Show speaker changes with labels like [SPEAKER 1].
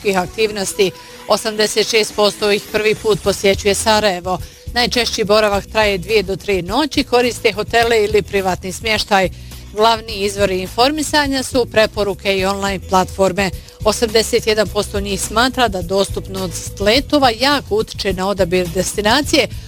[SPEAKER 1] turističkih aktivnosti. 86% ih prvi put posjećuje Sarajevo. Najčešći boravak traje 2 do 3 noći, koriste hotele ili privatni smještaj. Glavni izvori informisanja su preporuke i online platforme. 81% njih smatra da dostupnost letova jako utiče na odabir destinacije,